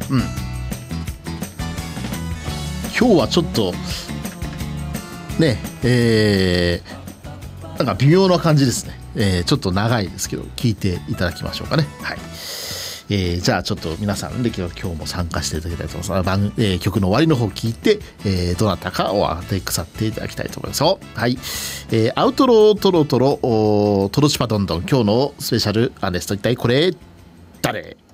今日はちょっとねなんか微妙な感じですね。ちょっと長いですけど聞いていただきましょうかね。はい。じゃあちょっと皆さんで今日も参加していただきたいと思います。曲の終わりの方聞いて、どなたかを当てくさっていただきたいと思いますよ。はい。アウトロトロトロトロチパどんどん、今日のスペシャルアーネスト、一体これ誰？